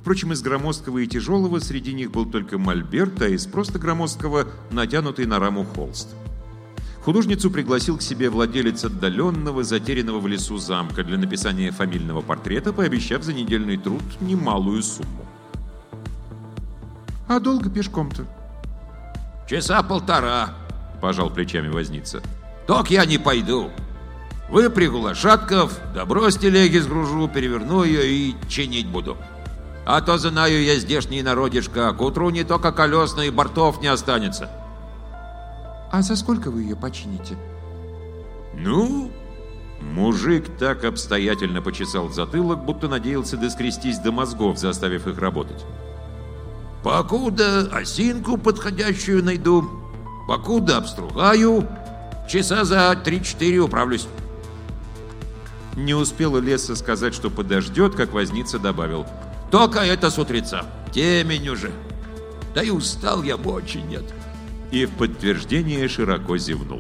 Впрочем, из громоздкого и тяжелого среди них был только мольберт, а из просто громоздкого натянутый на раму холст. Художницу пригласил к себе владелец отдаленного, затерянного в лесу замка для написания фамильного портрета, пообещав за недельный труд немалую сумму. «А долго пешком-то?» «Часа полтора», — пожал плечами возница. «Ток я не пойду. Выпрягу лошадков, добро с телеги сгружу, переверну ее и чинить буду. А то знаю я здешний народишко, к утру не только колес, но и бортов не останется». «А за сколько вы ее почините?» «Ну...» Мужик так обстоятельно почесал затылок, будто надеялся доскрестись до мозгов, заставив их работать. «Покуда осинку подходящую найду, покуда обстругаю, часа за 3-4 управлюсь». Не успела Лесса сказать, что подождет, как возница добавил: «Только это с утреца, темень уже. Да и устал я очень, нет». И в подтверждение широко зевнул.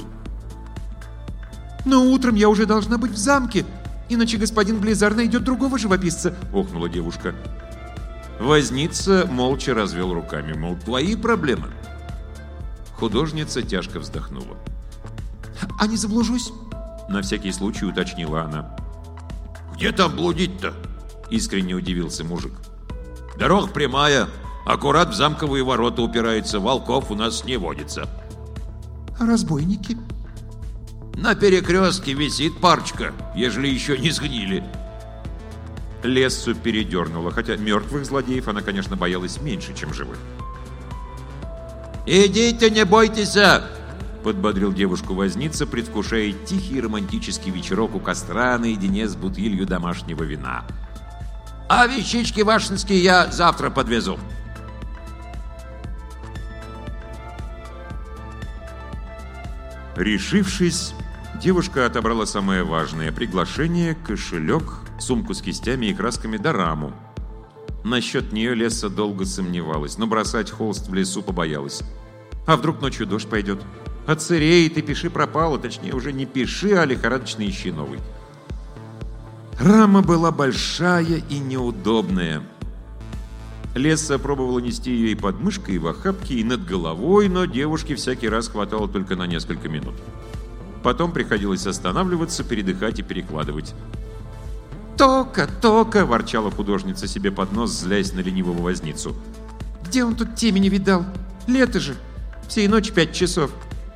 «Но утром я уже должна быть в замке, иначе господин Близар найдет другого живописца», — охнула девушка. Возница молча развел руками, мол, твои проблемы. Художница тяжко вздохнула. «А не заблужусь?» — на всякий случай уточнила она. «Где там блудить-то?» — искренне удивился мужик. «Дорога прямая, аккурат в замковые ворота упирается, волков у нас не водится». «А разбойники?» «На перекрестке висит парочка, ежели еще не сгнили». Лессу передернула, хотя мертвых злодеев она, конечно, боялась меньше, чем живых. «Идите, не бойтесь!» — подбодрил девушку возница, предвкушая тихий романтический вечерок у костра наедине с бутылью домашнего вина. «А вещички вашинские я завтра подвезу». Решившись, девушка отобрала самое важное — приглашение, кошелек, сумку с кистями и красками да раму. Насчет нее Лесса долго сомневалась, но бросать холст в лесу побоялась. А вдруг ночью дождь пойдет? Отсыреет и пиши пропало, точнее уже не пиши, а лихорадочно ищи новый. Рама была большая и неудобная. Лесса пробовала нести ее и под мышкой, и в охапке, и над головой, но девушке всякий раз хватало только на несколько минут. Потом приходилось останавливаться, передыхать и перекладывать. «Тока, Тока!» – ворчала художница себе под нос, злясь на ленивого возницу. «Где он тут темени видал? Лето же! Всей ночи 5 часов!»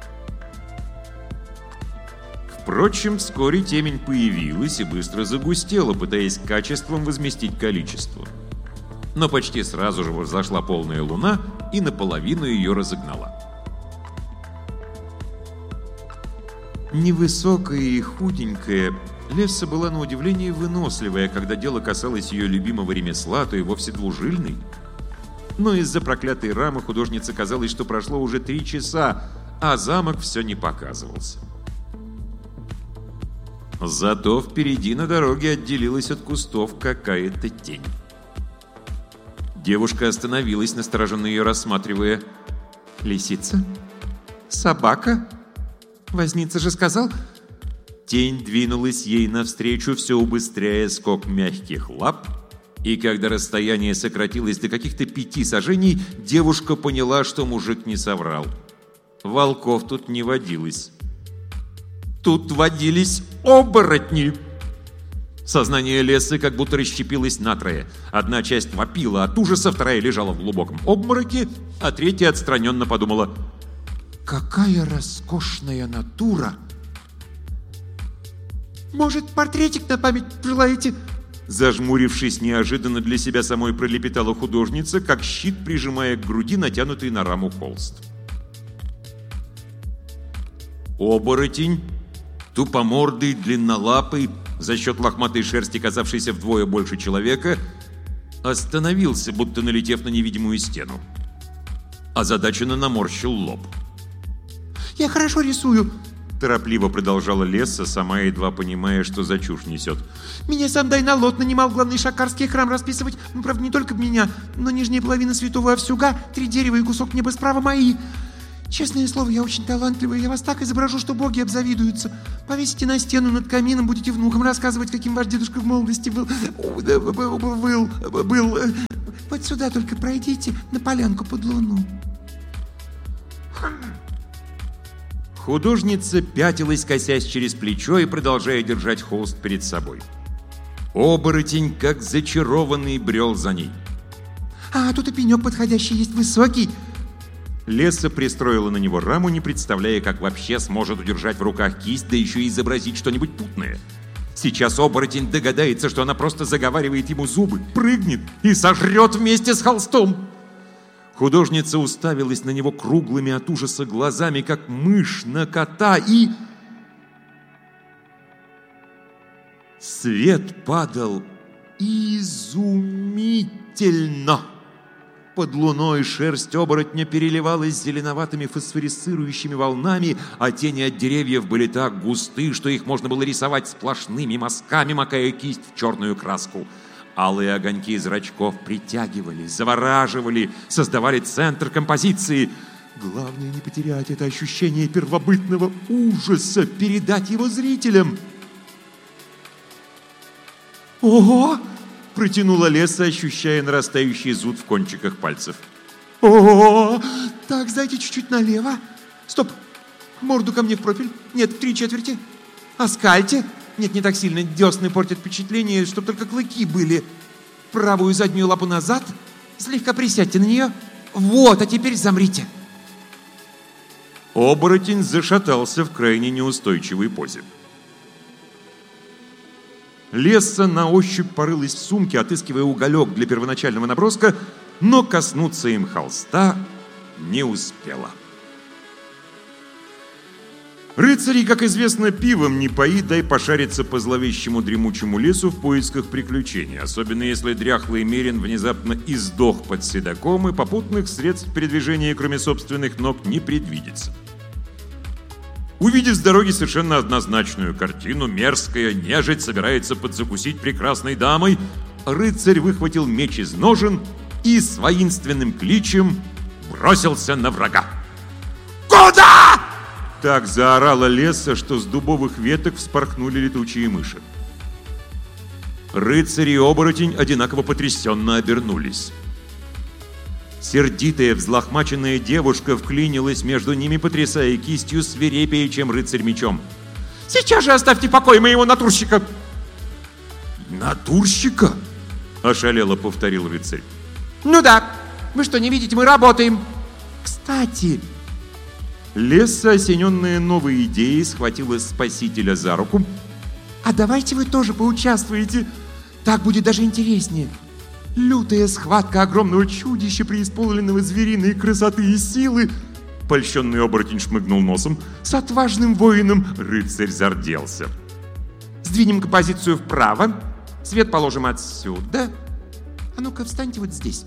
Впрочем, вскоре темень появилась и быстро загустела, пытаясь качеством возместить количество. Но почти сразу же взошла полная луна и наполовину ее разогнала. Невысокая и худенькая, Лесса была на удивление выносливая, когда дело касалось ее любимого ремесла, то и вовсе двужильной. Но из-за проклятой рамы художнице казалось, что прошло уже 3 часа, а замок все не показывался. Зато впереди на дороге отделилась от кустов какая-то тень. Девушка остановилась, настороженно ее рассматривая. «Лисица? Собака? Возница же сказал...» Тень двинулась ей навстречу, все убыстряя скок мягких лап, и когда расстояние сократилось до каких-то 5 саженей, девушка поняла, что мужик не соврал. Волков тут не водилось. Тут водились оборотни! Сознание Лессы как будто расщепилось натрое. Одна часть вопила от ужаса, вторая лежала в глубоком обмороке, а третья отстраненно подумала: «Какая роскошная натура! Может, портретик на память желаете?» Зажмурившись неожиданно для себя самой, пролепетала художница, как щит прижимая к груди натянутый на раму холст. Оборотень, тупомордый, длиннолапый, за счет лохматой шерсти, казавшейся вдвое больше человека, остановился, будто налетев на невидимую стену. Озадаченно наморщил лоб. «Я хорошо рисую», — торопливо продолжала Лесса, сама едва понимая, что за чушь несет. «Меня сам Дайналот нанимал главный шакарский храм расписывать. Ну, правда, не только меня, но нижняя половина святого Овсюга, 3 дерева и кусок неба справа мои. Честное слово, я очень талантливая. Я вас так изображу, что боги обзавидуются. Повесите на стену над камином, будете внукам рассказывать, каким ваш дедушка в молодости был. Вот сюда только пройдите, на полянку под луну. Художница пятилась, косясь через плечо и продолжая держать холст перед собой. Оборотень, как зачарованный, брел за ней. А тут и пенек подходящий есть, высокий. Лесса пристроила на него раму, не представляя, как вообще сможет удержать в руках кисть, да еще и изобразить что-нибудь путное. Сейчас оборотень догадается, что она просто заговаривает ему зубы, прыгнет и сожрет вместе с холстом. Художница уставилась на него круглыми от ужаса глазами, как мышь на кота, и... Свет падал изумительно. Под луной шерсть оборотня переливалась зеленоватыми фосфорицирующими волнами, а тени от деревьев были так густы, что их можно было рисовать сплошными мазками, макая кисть в черную краску. Алые огоньки зрачков притягивали, завораживали, создавали центр композиции. Главное не потерять это ощущение первобытного ужаса, передать его зрителям. «Ого!» — протянула Лесса, ощущая нарастающий зуд в кончиках пальцев. О, так, сдайте чуть-чуть налево. Стоп, морду ко мне в профиль. Нет, в 3/4. Оскальте. Нет, не так сильно, десны портят впечатление, чтоб только клыки были. Правую заднюю лапу назад. Слегка присядьте на нее. Вот, а теперь замрите. Оборотень зашатался в крайне неустойчивой позе. Лесса на ощупь порылась в сумке, отыскивая уголек для первоначального наброска, но коснуться им холста не успела. Рыцарей, как известно, пивом не пои, дай пошариться по зловещему дремучему лесу в поисках приключений, особенно если дряхлый Мерин внезапно издох под седаком, и попутных средств передвижения, кроме собственных ног, не предвидится. Увидев с дороги совершенно однозначную картину, мерзкая нежить собирается подзакусить прекрасной дамой, рыцарь выхватил меч из ножен и с воинственным кличем бросился на врага. «Куда?» Так заорала Лесса, что с дубовых веток вспорхнули летучие мыши. Рыцарь и оборотень одинаково потрясенно обернулись. Сердитая, взлохмаченная девушка вклинилась между ними, потрясая кистью свирепее, чем рыцарь мечом. Сейчас же оставьте в покое моего натурщика. «Натурщика?» – ошалело повторил рыцарь. Ну да, вы что, не видите, мы работаем. Кстати... Лесса, осененная новой идеей, схватила спасителя за руку. А давайте вы тоже поучаствуете. Так будет даже интереснее. Лютая схватка огромного чудища, преисполненного звериной красоты и силы. Польщенный оборотень шмыгнул носом. С отважным воином рыцарь зарделся. Сдвинем композицию вправо. Свет положим отсюда. А ну-ка, встаньте вот здесь.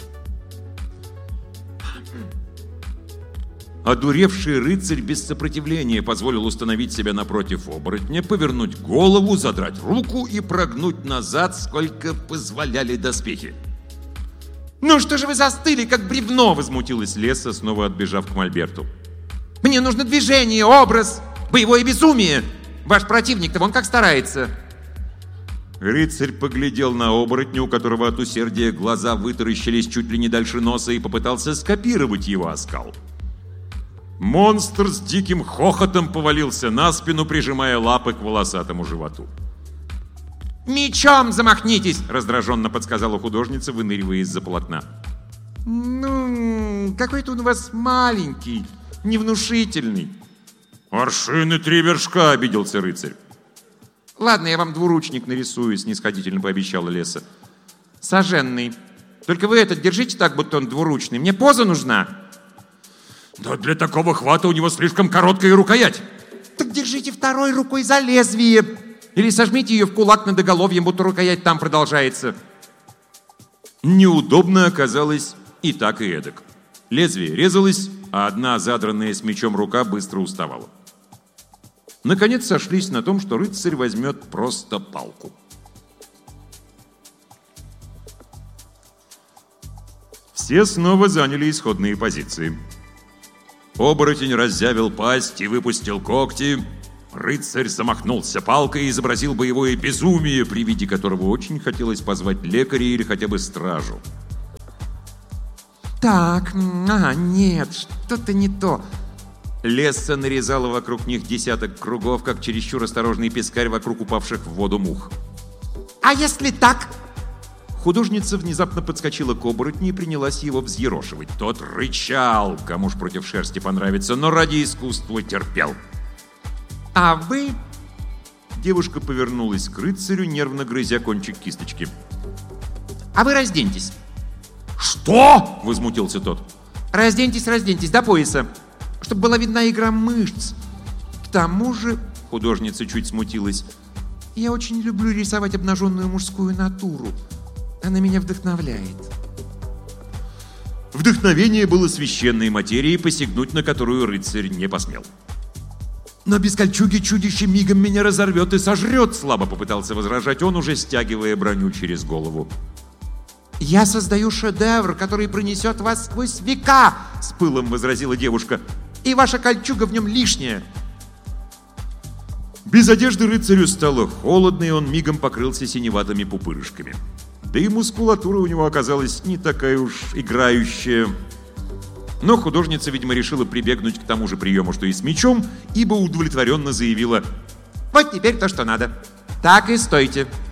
Одуревший рыцарь без сопротивления позволил установить себя напротив оборотня, повернуть голову, задрать руку и прогнуть назад, сколько позволяли доспехи. «Ну что же вы застыли, как бревно?» — возмутилась Лесса, снова отбежав к мольберту. «Мне нужно движение, образ, боевое безумие. Ваш противник-то вон как старается». Рыцарь поглядел на оборотня, у которого от усердия глаза вытаращились чуть ли не дальше носа, и попытался скопировать его оскал. Монстр с диким хохотом повалился на спину, прижимая лапы к волосатому животу. «Мечом замахнитесь!» — раздраженно подсказала художница, выныривая из-за полотна. «Ну, какой-то он у вас маленький, невнушительный». «Аршины 3 вершка!» — обиделся рыцарь. «Ладно, я вам двуручник нарисую», — снисходительно пообещала Лесса. «Соженный. Только вы этот держите так, будто он двуручный. Мне поза нужна». «Да для такого хвата у него слишком короткая рукоять». «Так держите второй рукой за лезвие. Или сожмите ее в кулак над оголовьем, будто рукоять там продолжается». Неудобно оказалось и так, и эдак. Лезвие резалось, а одна задранная с мечом рука быстро уставала. Наконец сошлись на том, что рыцарь возьмет просто палку. Все снова заняли исходные позиции. Оборотень раззявил пасть и выпустил когти. Рыцарь замахнулся палкой и изобразил боевое безумие, при виде которого очень хотелось позвать лекаря или хотя бы стражу. Так, нет, что-то не то. Лесса нарезала вокруг них десяток кругов, как чересчур осторожный пескарь вокруг упавших в воду мух. А если так? Художница внезапно подскочила к оборотню и принялась его взъерошивать. Тот рычал, кому ж против шерсти понравится, но ради искусства терпел. А вы... Девушка повернулась к рыцарю, нервно грызя кончик кисточки. А вы разденьтесь. «Что?» — возмутился тот. Разденьтесь до пояса, чтобы была видна игра мышц. К тому же... Художница чуть смутилась. Я очень люблю рисовать обнаженную мужскую натуру. Она меня вдохновляет. Вдохновение было священной материей, посягнуть на которую рыцарь не посмел. «Но без кольчуги чудище мигом меня разорвет и сожрет», — слабо попытался возражать он, уже стягивая броню через голову. «Я создаю шедевр, который пронесет вас сквозь века», — с пылом возразила девушка. «И ваша кольчуга в нем лишняя». Без одежды рыцарю стало холодно, и он мигом покрылся синеватыми пупырышками. Да и мускулатура у него оказалась не такая уж играющая. Но художница, видимо, решила прибегнуть к тому же приему, что и с мечом, ибо удовлетворенно заявила: «Вот теперь то, что надо. Так и стойте.